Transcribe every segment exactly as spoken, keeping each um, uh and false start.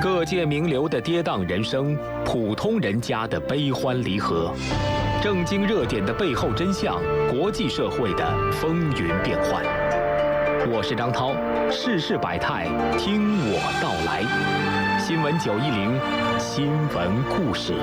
各界名流的跌宕人生，普通人家的悲欢离合，正经热点的背后真相，国际社会的风云变幻。我是张涛，世事百态，听我道来。新闻九一零，新闻故事。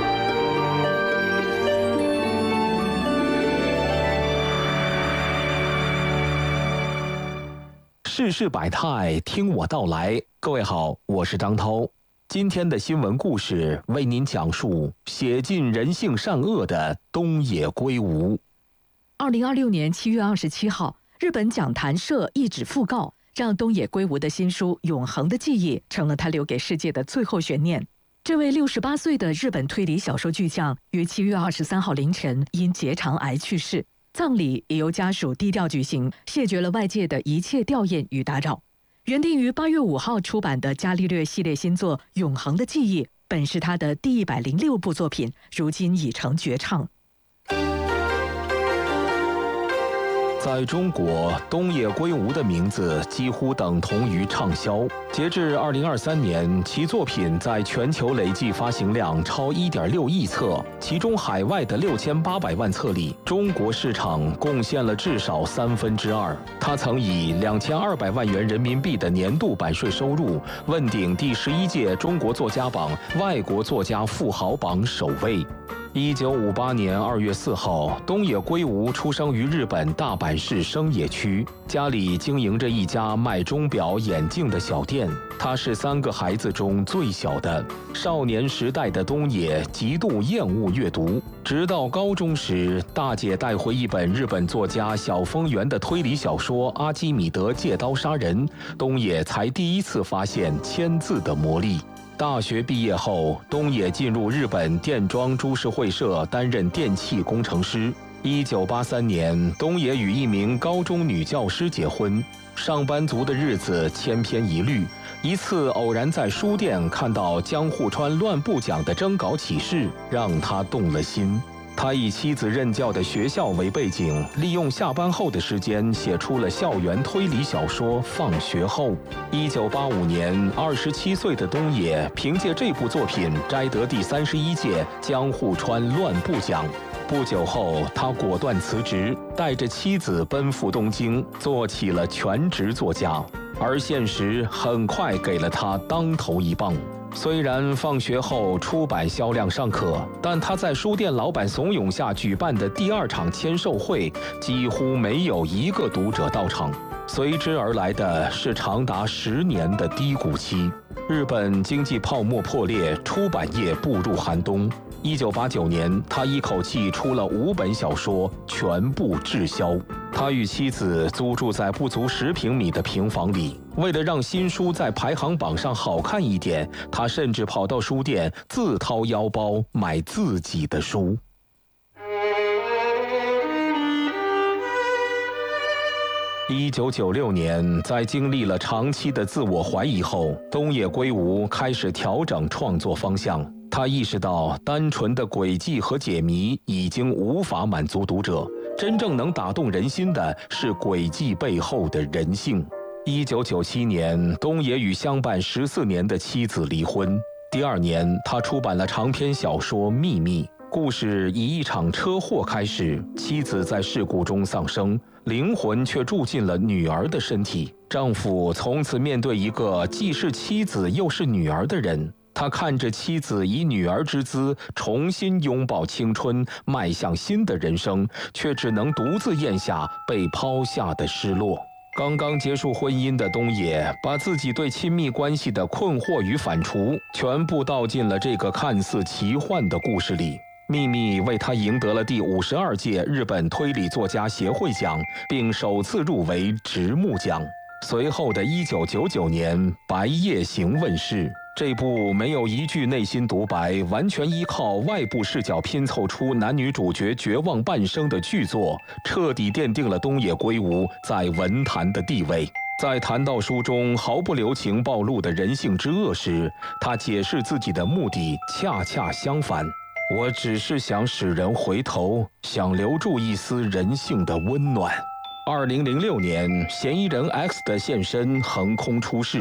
世事百态，听我道来。各位好，我是张涛。今天的新闻故事为您讲述写尽人性善恶的东野圭吾。 二零二六年七月二十七号，日本讲谈社一纸讣告，让东野圭吾的新书《永恒的记忆》成了他留给世界的最后悬念。这位六十八岁的日本推理小说巨匠于七月二十三号凌晨因结肠癌去世。葬礼也由家属低调举行，谢绝了外界的一切吊唁与打扰。原定于八月五号出版的伽利略系列新作《永恒的记忆》，本是他的第一百零六部作品，如今已成绝唱。 在中国，东野圭吾的名字几乎等同于畅销。截至二零二三年，其作品在全球累计发行量超 一点六亿册，其中海外的六千八百万册里，中国市场贡献了至少三分之二。他曾以两千二百万元人民币的年度版税收入，问鼎第十一届中国作家榜外国作家富豪榜首位。一九五八年二月四号，东野圭吾出生于日本大阪市生野区，家里经营着一家卖钟表、眼镜的小店。他是三个孩子中最小的。少年时代的东野极度厌恶阅读，直到高中时，大姐带回一本日本作家小丰原的推理小说《阿基米德借刀杀人》，东野才第一次发现签字的魔力。大学毕业后，东野进入日本电装株式会社担任电气工程师。一九八三年，东野与一名高中女教师结婚。上班族的日子千篇一律。一次偶然在书店看到江户川乱步讲的征稿启事，让他动了心。他以妻子任教的学校为背景，利用下班后的时间写出了校园推理小说《放学后》。一九八五年，二十七岁的东野凭借这部作品摘得第三十一届江户川乱步奖。不久后，他果断辞职，带着妻子奔赴东京，做起了全职作家。而现实很快给了他当头一棒。虽然放学后出版销量尚可，但他在书店老板怂恿下举办的第二场签售会，几乎没有一个读者到场。随之而来的是长达十年的低谷期。日本经济泡沫破裂，出版业步入寒冬。一九八九年，他一口气出了五本小说，全部滞销。他与妻子租住在不足十平米的平房里，为了让新书在排行榜上好看一点，他甚至跑到书店自掏腰包买自己的书。一九九六年，在经历了长期的自我怀疑后，东野圭吾开始调整创作方向。他意识到，单纯的诡计和解谜已经无法满足读者，真正能打动人心的是诡计背后的人性。一九九七年，东野与相伴十四年的妻子离婚。第二年，他出版了长篇小说《秘密》。故事以一场车祸开始，妻子在事故中丧生，灵魂却住进了女儿的身体。丈夫从此面对一个既是妻子又是女儿的人。他看着妻子以女儿之姿重新拥抱青春，迈向新的人生，却只能独自咽下被抛下的失落。刚刚结束婚姻的东野，把自己对亲密关系的困惑与反刍，全部倒进了这个看似奇幻的故事里。秘密为他赢得了第五十二届日本推理作家协会奖，并首次入围直木奖。随后的一九九九年，《白夜行》问世。这部没有一句内心独白，完全依靠外部视角拼凑出男女主角绝望半生的剧作，彻底奠定了东野圭吾在文坛的地位。在谈到书中毫不留情暴露的人性之恶时，他解释自己的目的恰恰相反。我只是想使人回头，想留住一丝人性的温暖。二零零六年，嫌疑人 X 的现身横空出世。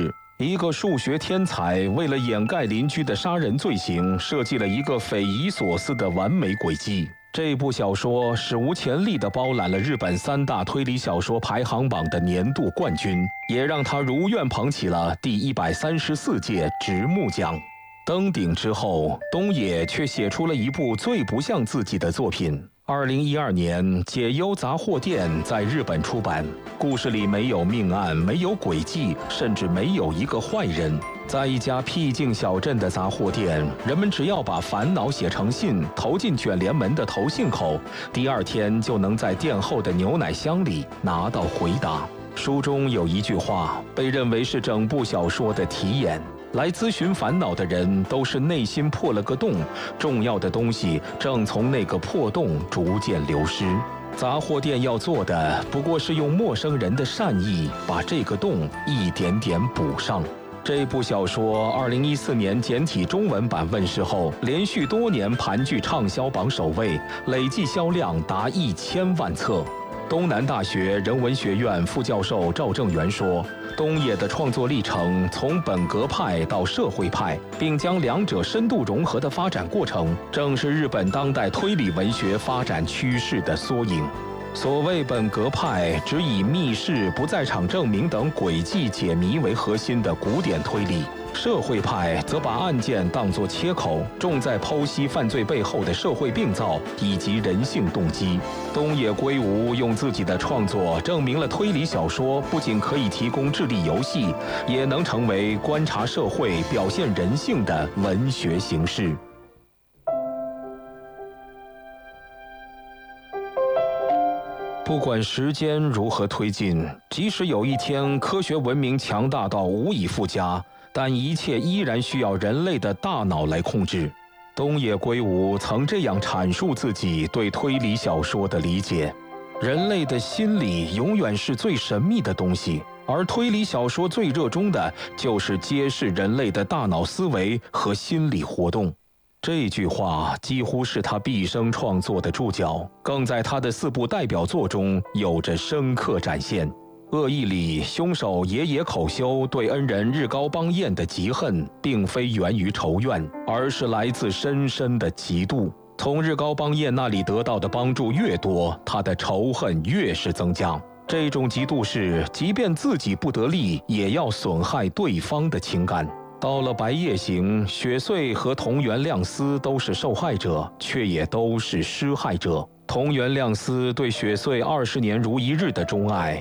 一个数学天才为了掩盖邻居的杀人罪行，设计了一个匪夷所思的完美诡计。这部小说史无前例地包揽了日本三大推理小说排行榜的年度冠军，也让他如愿捧起了第一百三十四届直木奖。登顶之后，东野却写出了一部最不像自己的作品。二零一二年，《解忧杂货店》在日本出版，故事里没有命案，没有诡计，甚至没有一个坏人。在一家僻静小镇的杂货店，人们只要把烦恼写成信，投进卷帘门的投信口，第二天就能在店后的牛奶箱里拿到回答。书中有一句话，被认为是整部小说的题眼。来咨询烦恼的人都是内心破了个洞，重要的东西正从那个破洞逐渐流失。杂货店要做的不过是用陌生人的善意把这个洞一点点补上。这部小说二零一四年简体中文版问世后，连续多年盘踞畅销榜首位，累计销量达一千万册。东南大学人文学院副教授赵正元说，东野的创作历程从本格派到社会派，并将两者深度融合的发展过程，正是日本当代推理文学发展趋势的缩影。所谓本格派，只以密室、不在场证明等诡计解谜为核心的古典推理；社会派则把案件当作切口，重在剖析犯罪背后的社会病灶以及人性动机。东野圭吾用自己的创作证明了推理小说不仅可以提供智力游戏，也能成为观察社会、表现人性的文学形式。不管时间如何推进，即使有一天科学文明强大到无以复加，但一切依然需要人类的大脑来控制。东野圭吾曾这样阐述自己对推理小说的理解：人类的心理永远是最神秘的东西，而推理小说最热衷的就是揭示人类的大脑思维和心理活动。这句话几乎是他毕生创作的注脚，更在他的四部代表作中有着深刻展现。恶意里，凶手野野口修对恩人日高邦彦的嫉恨，并非源于仇怨，而是来自深深的嫉妒。从日高邦彦那里得到的帮助越多，他的仇恨越是增加。这种嫉妒是，即便自己不得利，也要损害对方的情感。到了白夜行，雪穗和桐原亮司都是受害者，却也都是施害者。桐原亮司对雪穗二十年如一日的钟爱，